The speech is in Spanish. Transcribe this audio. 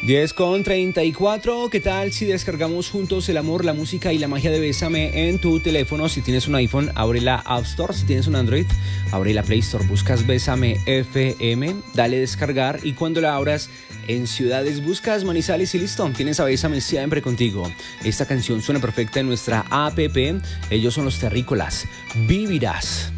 10:34, ¿qué tal si descargamos juntos el amor, la música y la magia de Bésame en tu teléfono? Si tienes un iPhone, abre la App Store. Si tienes un Android, abre la Play Store. Buscas Bésame FM, dale descargar y cuando la abras en ciudades buscas Manizales y listo. Tienes a Bésame siempre contigo. Esta canción suena perfecta en nuestra app. Ellos son los Terrícolas. Vivirás.